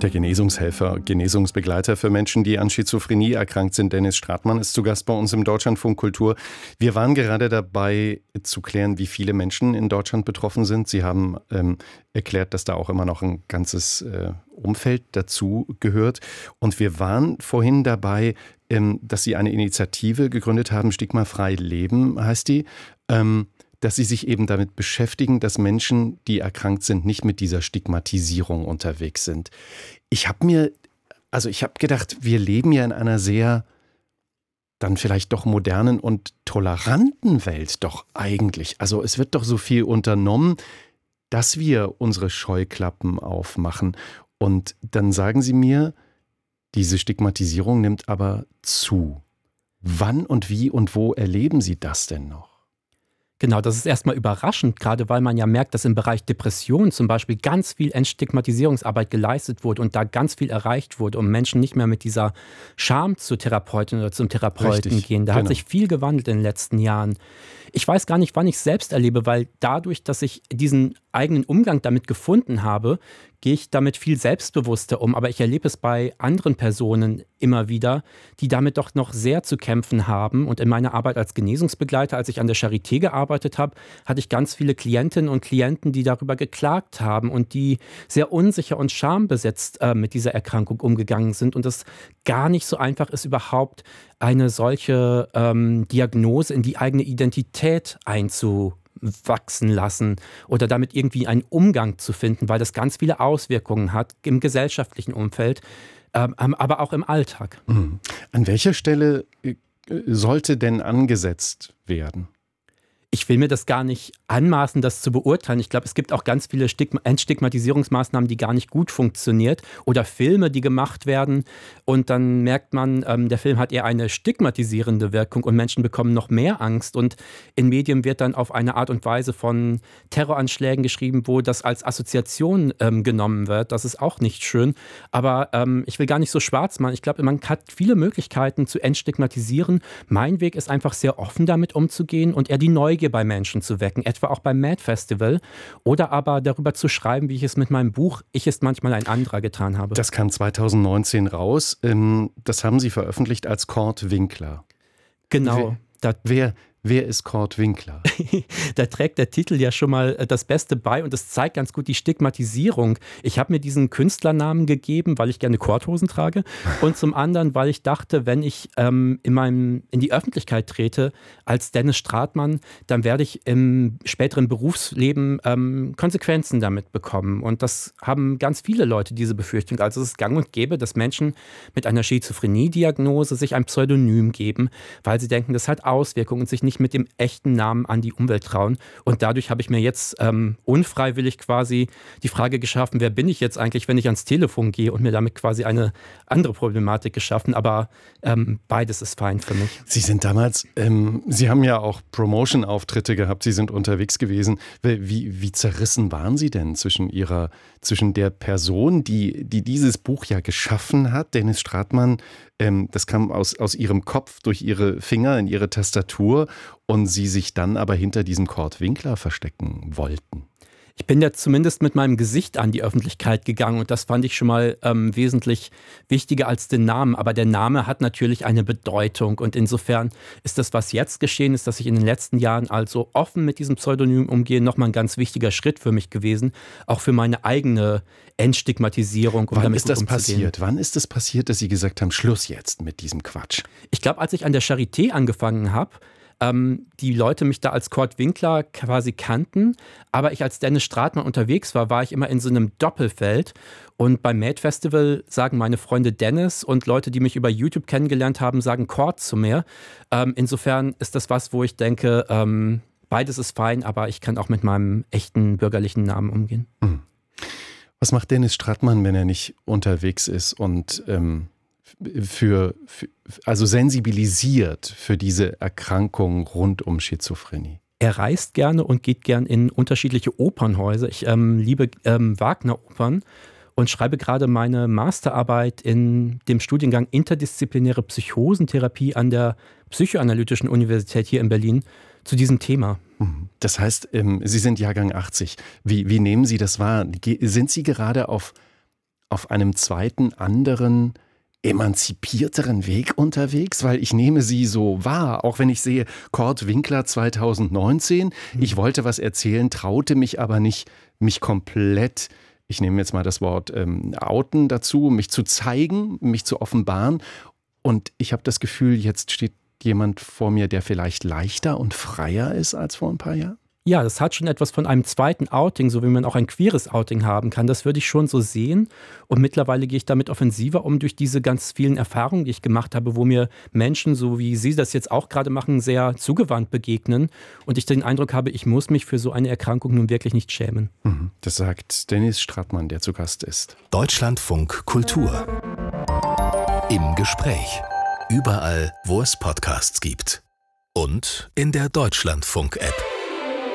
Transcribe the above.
Der Genesungshelfer, Genesungsbegleiter für Menschen, die an Schizophrenie erkrankt sind, Dennis Stratmann, ist zu Gast bei uns im Deutschlandfunk Kultur. Wir waren gerade dabei zu klären, wie viele Menschen in Deutschland betroffen sind. Sie haben erklärt, dass da auch immer noch ein ganzes Umfeld dazu gehört. Und wir waren vorhin dabei, dass Sie eine Initiative gegründet haben, Stigmafrei Leben heißt die, dass Sie sich eben damit beschäftigen, dass Menschen, die erkrankt sind, nicht mit dieser Stigmatisierung unterwegs sind. Ich habe gedacht, wir leben ja in einer sehr dann vielleicht doch modernen und toleranten Welt doch eigentlich. Also es wird doch so viel unternommen, dass wir unsere Scheuklappen aufmachen. Und dann sagen Sie mir, diese Stigmatisierung nimmt aber zu. Wann und wie und wo erleben Sie das denn noch? Genau, das ist erstmal überraschend, gerade weil man ja merkt, dass im Bereich Depression zum Beispiel ganz viel Entstigmatisierungsarbeit geleistet wurde und da ganz viel erreicht wurde, um Menschen nicht mehr mit dieser Scham zur Therapeutin oder zum Therapeuten gehen. Da hat sich viel gewandelt in den letzten Jahren. Ich weiß gar nicht, wann ich es selbst erlebe, weil dadurch, dass ich diesen eigenen Umgang damit gefunden habe, gehe ich damit viel selbstbewusster um. Aber ich erlebe es bei anderen Personen immer wieder, die damit doch noch sehr zu kämpfen haben. Und in meiner Arbeit als Genesungsbegleiter, als ich an der Charité gearbeitet habe, hatte ich ganz viele Klientinnen und Klienten, die darüber geklagt haben und die sehr unsicher und schambesetzt mit dieser Erkrankung umgegangen sind. Und es gar nicht so einfach ist, überhaupt solche Diagnose in die eigene Identität einzuwachsen lassen oder damit irgendwie einen Umgang zu finden, weil das ganz viele Auswirkungen hat im gesellschaftlichen Umfeld, aber auch im Alltag. An welcher Stelle sollte denn angesetzt werden? Ich will mir das gar nicht anmaßen, das zu beurteilen. Ich glaube, es gibt auch ganz viele Entstigmatisierungsmaßnahmen, die gar nicht gut funktioniert oder Filme, die gemacht werden und dann merkt man, der Film hat eher eine stigmatisierende Wirkung und Menschen bekommen noch mehr Angst und in Medien wird dann auf eine Art und Weise von Terroranschlägen geschrieben, wo das als Assoziation genommen wird. Das ist auch nicht schön, aber ich will gar nicht so schwarz machen. Ich glaube, man hat viele Möglichkeiten zu entstigmatisieren. Mein Weg ist einfach sehr offen damit umzugehen und eher die Neugier bei Menschen zu wecken, etwa auch beim Mad Festival oder aber darüber zu schreiben, wie ich es mit meinem Buch Ich ist manchmal ein anderer getan habe. Das kam 2019 raus. Das haben Sie veröffentlicht als Kurt Winkler. Genau. Wer ist Kurt Winkler? Da trägt der Titel ja schon mal das Beste bei und es zeigt ganz gut die Stigmatisierung. Ich habe mir diesen Künstlernamen gegeben, weil ich gerne Korthosen trage und zum anderen, weil ich dachte, wenn ich in die Öffentlichkeit trete als Dennis Stratmann, dann werde ich im späteren Berufsleben Konsequenzen damit bekommen und das haben ganz viele Leute, diese Befürchtung. Also es ist gang und gäbe, dass Menschen mit einer Schizophrenie-Diagnose sich ein Pseudonym geben, weil sie denken, das hat Auswirkungen und sich nicht mit dem echten Namen an die Umwelt trauen. Und dadurch habe ich mir jetzt unfreiwillig quasi die Frage geschaffen, wer bin ich jetzt eigentlich, wenn ich ans Telefon gehe und mir damit quasi eine andere Problematik geschaffen. Aber beides ist fein für mich. Sie sind damals, Sie haben ja auch Promotion-Auftritte gehabt, Sie sind unterwegs gewesen. Wie zerrissen waren Sie denn zwischen der Person, die dieses Buch ja geschaffen hat, Dennis Stratmann, das kam aus Ihrem Kopf durch Ihre Finger in Ihre Tastatur und Sie sich dann aber hinter diesem Kurt Winkler verstecken wollten? Ich bin ja zumindest mit meinem Gesicht an die Öffentlichkeit gegangen und das fand ich schon mal wesentlich wichtiger als den Namen. Aber der Name hat natürlich eine Bedeutung und insofern ist das, was jetzt geschehen ist, dass ich in den letzten Jahren also offen mit diesem Pseudonym umgehe, nochmal ein ganz wichtiger Schritt für mich gewesen, auch für meine eigene Entstigmatisierung. Wann ist das passiert? Wann ist es passiert, dass Sie gesagt haben, Schluss jetzt mit diesem Quatsch? Ich glaube, als ich an der Charité angefangen habe, die Leute mich da als Kurt Winkler quasi kannten, aber ich als Dennis Stratmann unterwegs war ich immer in so einem Doppelfeld und beim Mad Festival sagen meine Freunde Dennis und Leute, die mich über YouTube kennengelernt haben, sagen Kurt zu mir. Insofern ist das was, wo ich denke, beides ist fein, aber ich kann auch mit meinem echten bürgerlichen Namen umgehen. Was macht Dennis Stratmann, wenn er nicht unterwegs ist und also sensibilisiert für diese Erkrankung rund um Schizophrenie? Er reist gerne und geht gern in unterschiedliche Opernhäuser. Ich liebe Wagner-Opern und schreibe gerade meine Masterarbeit in dem Studiengang Interdisziplinäre Psychosentherapie an der Psychoanalytischen Universität hier in Berlin zu diesem Thema. Das heißt, Sie sind Jahrgang 80. Wie nehmen Sie das wahr? Sind Sie gerade auf auf einem zweiten, anderen, emanzipierteren Weg unterwegs? Weil ich nehme Sie so wahr, auch wenn ich sehe, Kurt Winkler 2019, ich wollte was erzählen, traute mich aber nicht, mich komplett, ich nehme jetzt mal das Wort outen dazu, mich zu zeigen, mich zu offenbaren. Und ich habe das Gefühl, jetzt steht jemand vor mir, der vielleicht leichter und freier ist als vor ein paar Jahren? Ja, das hat schon etwas von einem zweiten Outing, so wie man auch ein queeres Outing haben kann. Das würde ich schon so sehen. Und mittlerweile gehe ich damit offensiver um durch diese ganz vielen Erfahrungen, die ich gemacht habe, wo mir Menschen, so wie Sie das jetzt auch gerade machen, sehr zugewandt begegnen. Und ich den Eindruck habe, ich muss mich für so eine Erkrankung nun wirklich nicht schämen. Das sagt Dennis Stratmann, der zu Gast ist. Deutschlandfunk Kultur. Im Gespräch. Überall, wo es Podcasts gibt. Und in der Deutschlandfunk-App.